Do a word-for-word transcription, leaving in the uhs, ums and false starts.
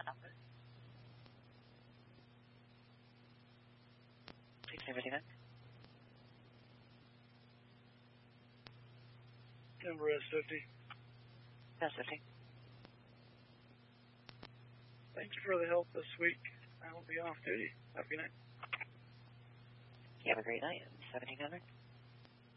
number. six seventy-nine. Number S fifty. S fifty. Thank you for the help this week. I will be off duty. Have a good night. You have a great night. seventeen hundred.